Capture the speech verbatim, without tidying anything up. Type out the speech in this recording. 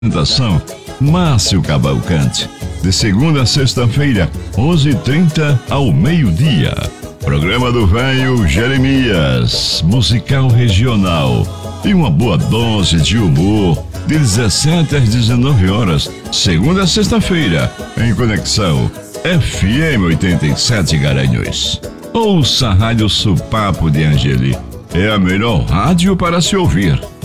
Apresentação: Márcio Cavalcante. De segunda a sexta-feira, onze e trinta ao meio-dia. Programa do Velho Jeremias, musical regional e uma boa dose de humor, de dezessete às dezenove horas, segunda a sexta-feira, em conexão F M oitenta e sete Garanhuns. Ouça a Rádio Supapo de Angeli. É a melhor rádio para se ouvir.